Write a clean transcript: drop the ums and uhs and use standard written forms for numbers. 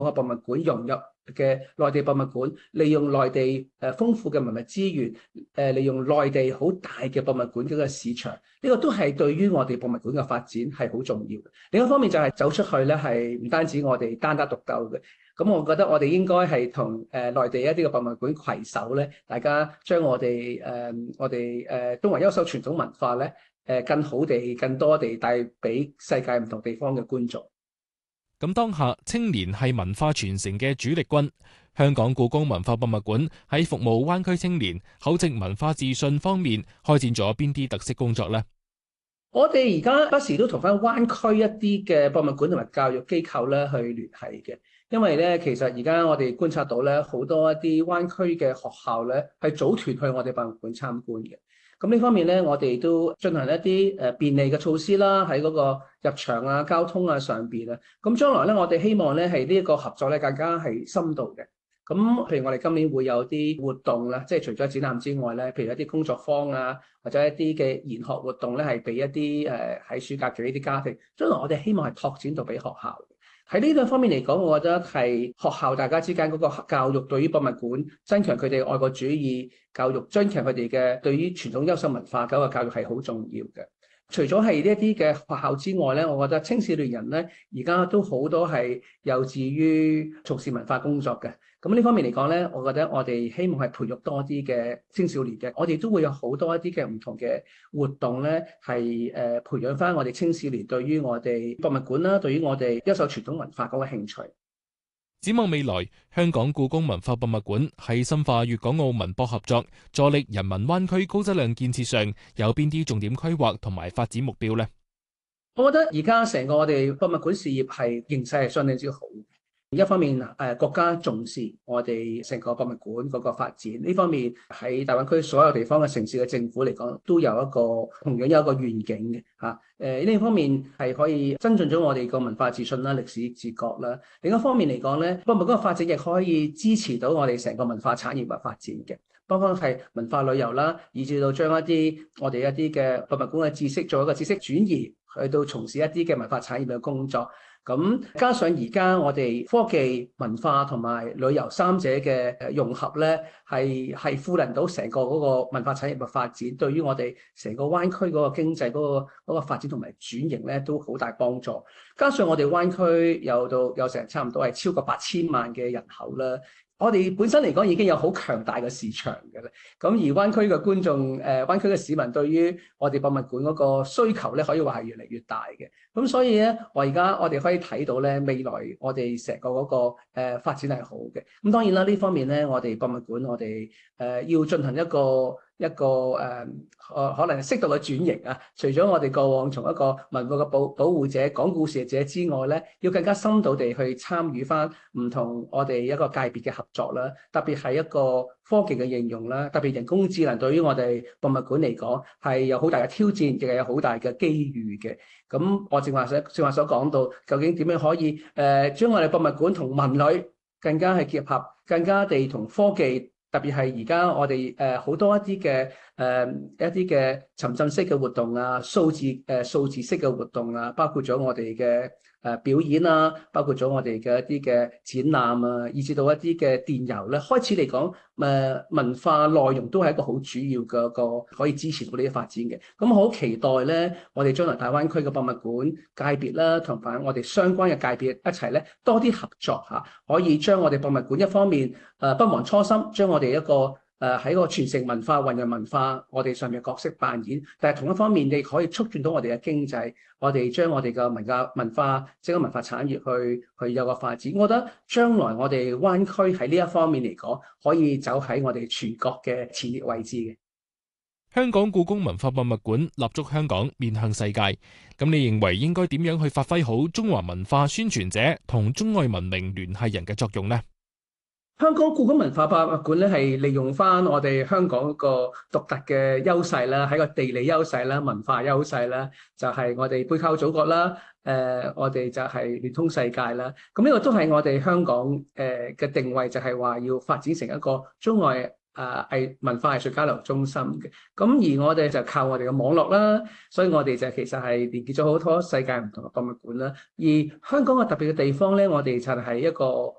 個博物館融入嘅內地博物館，利用內地豐富嘅文物資源，利用內地好大嘅博物館嗰個市場，呢個都係對於我哋博物館嘅發展係好重要嘅。另一方面就係走出去咧，係唔單止我哋單打獨鬥嘅。咁我覺得我哋應該係同內地一啲嘅博物館攜手咧，大家將我哋中華優秀傳統文化咧更好地、更多地帶俾世界唔同地方嘅觀眾。 咁當下青年係文化傳承嘅主力軍，香港故宮文化博物館喺服務灣區青年厚植文化自信方面開展咗邊啲特色工作呢？ 我哋而家不時都同翻灣區一啲嘅博物館同埋教育機構咧去聯繫嘅，因為咧其實而家我哋觀察到咧好多一啲灣區嘅學校咧係組團去我哋博物館參觀嘅。咁呢方面咧，我哋都進行一啲便利嘅措施啦，喺嗰個入場啊、交通啊上邊啊。咁將來咧，我哋希望咧係呢一個合作咧更加係深度嘅。咁譬如我哋今年會有啲活動啦，即係除咗展覽之外咧，譬如一啲工作坊啊，或者一啲嘅研學活動咧，係俾一啲喺暑假嘅呢啲家庭。將來我哋希望係拓展到俾學校。喺呢兩方面嚟講，我覺得係學校大家之間嗰個教育對於博物館增強佢哋愛國主義教育，增強佢哋嘅對於傳統優秀文化嗰個教育係好重要嘅。除咗係呢一啲嘅學校之外咧，我覺得青少年人咧而家都好多係有志於從事文化工作嘅。咁呢方面嚟講咧，我覺得我哋希望係培育多啲嘅青少年嘅，我哋都會有好多一啲嘅唔同嘅活動咧，係培養翻我哋青少年對於我哋博物館啦，對於我哋優秀傳統文化嗰個興趣。 展望未來，香港故宮文化博物館喺深化粵港澳文博合作、助力人民灣區高質量建設上，有邊啲重點規劃同埋發展目標呢？ 我覺得而家成個我哋博物館事業係形勢係相當之好。一方面國家重視我哋成個博物館嗰個發展，呢方面喺大灣區所有地方嘅城市嘅政府嚟講，都有一個同樣有一個願景嘅嚇。呢方面係可以增進咗我哋個文化自信啦、歷史自覺啦。另一方面嚟講咧，博物館嘅發展亦可以支持到我哋成個文化產業嘅發展嘅。包括係文化旅遊啦，以至到將一啲我哋一啲嘅博物館嘅知識做一個知識轉移，去到從事一啲嘅文化產業嘅工作。咁加上而家我哋科技、文化同埋旅遊三者嘅融合咧，係賦能到成個嗰個文化產業嘅發展，對於我哋成個灣區嗰個經濟嗰個發展同埋轉型咧，都好大幫助。加上我哋灣區有成差唔多係超過8000萬嘅人口啦。我哋本身嚟講已經有好強大嘅市場嘅啦，咁而灣區嘅觀眾、灣區嘅市民對於我哋博物館嗰個需求咧，可以話係越嚟越大嘅。咁所以咧，我哋可以睇到咧，未來我哋成個嗰個發展係好嘅。咁當然啦，呢方面咧，我哋博物館我哋要進行一個可能適度嘅轉型啊。除咗我哋過往從一個文物嘅保護者、講故事者之外咧，要更加深度地去參與翻唔同我哋一個界別嘅合作啦。特別係一個科技嘅應用啦，特別人工智能對於我哋博物館嚟講係有好大嘅挑戰，亦係有好大嘅機遇嘅。咁我正話所講到，究竟點樣可以將我哋博物館同文旅更加係結合，更加地同科技。特別係而家我哋好多一啲嘅沉浸式嘅活動啊，數字式嘅活動啊，包括咗我哋嘅表演啊，包括咗我哋嘅一啲嘅展覽啊，以至到一啲嘅電郵咧，開始嚟講文化內容都係一個好主要嘅一個可以支持到呢啲發展嘅。咁好期待咧，我哋將來大灣區嘅博物館界別啦，同埋我哋相關嘅界別一齊咧多啲合作嚇，可以將我哋博物館一方面不忘初心，將我哋一個喺個傳承文化、弘揚文化，我哋上面角色扮演，但係同一方面，你可以促進到我哋嘅經濟，我哋將我哋嘅文化整個文化產業去有個發展。我覺得將來我哋灣區喺呢一方面嚟講，可以走喺我哋全國嘅前列位置嘅。 香港故宮文化博物館立足香港，面向世界。咁你認為應該點樣去發揮好中華文化宣傳者同中外文明聯繫人嘅作用呢？ 香港故宮文化博物館咧，係利用翻我哋香港嗰個獨特嘅優勢啦，喺個地理優勢啦、文化優勢啦，就係我哋背靠祖國啦，我哋就係聯通世界啦。咁呢個都係我哋香港嘅定位，就係話要發展成一個中外藝文化藝術交流中心嘅。咁而我哋就靠我哋嘅網絡啦，所以我哋就其實係連結咗好多世界唔同嘅博物館啦。而香港嘅特別嘅地方咧，我哋就係一個